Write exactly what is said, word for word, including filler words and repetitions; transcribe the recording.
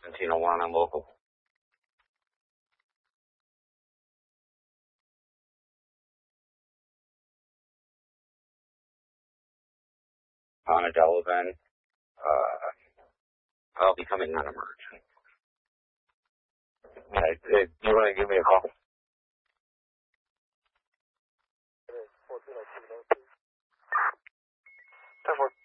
seventeen oh one, I'm local. On a Delavan, uh, I'll be coming on emergency. Yeah, do you want to give me a call? ten four.